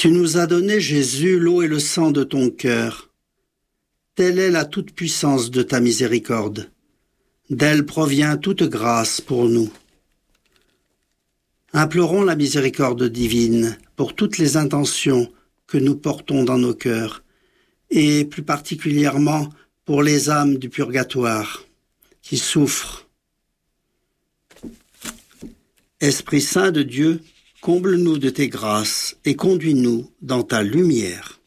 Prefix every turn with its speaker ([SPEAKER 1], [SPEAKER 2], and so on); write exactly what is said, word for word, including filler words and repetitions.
[SPEAKER 1] Tu nous as donné, Jésus, l'eau et le sang de ton cœur. Telle est la toute-puissance de ta miséricorde. D'elle provient toute grâce pour nous. Implorons la miséricorde divine pour toutes les intentions que nous portons dans nos cœurs, et plus particulièrement pour les âmes du purgatoire qui souffrent. Esprit Saint de Dieu, comble-nous de tes grâces et conduis-nous dans ta lumière.